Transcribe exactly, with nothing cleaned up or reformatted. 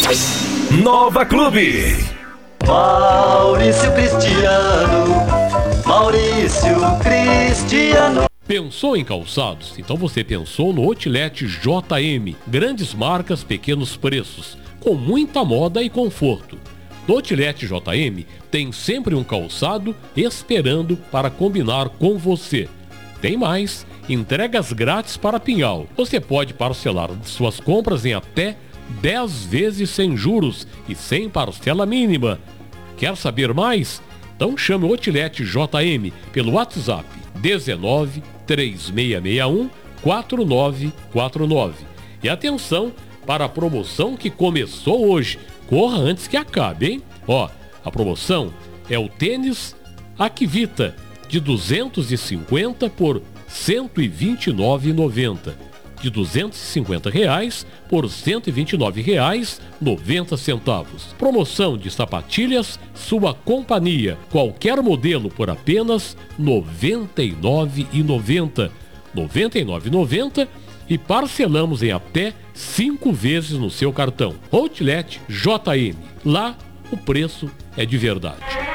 Nova Clube. Maurício Cristiano, Maurício Cristiano. Pensou em calçados? Então você pensou no Outlet J M. Grandes marcas, pequenos preços, com muita moda e conforto. No Outlet J M tem sempre um calçado esperando para combinar com você. Tem mais, entregas grátis para Pinhal. Você pode parcelar suas compras em até dez vezes sem juros e sem parcela mínima. Quer saber mais? Então chame o Outlet J M pelo WhatsApp dezenove, três seis seis um, quatro nove quatro nove. E atenção para a promoção que começou hoje. Corra antes que acabe, hein? Ó, a promoção é o tênis Akvita de duzentos e cinquenta por cento e vinte e nove reais e noventa centavos. De duzentos e cinquenta reais por cento e vinte e nove reais e noventa centavos. Promoção de sapatilhas Sua Companhia. Qualquer modelo por apenas noventa e nove reais e noventa centavos. noventa e nove reais e noventa centavos e parcelamos em até cinco vezes no seu cartão. Outlet J M. Lá o preço é de verdade.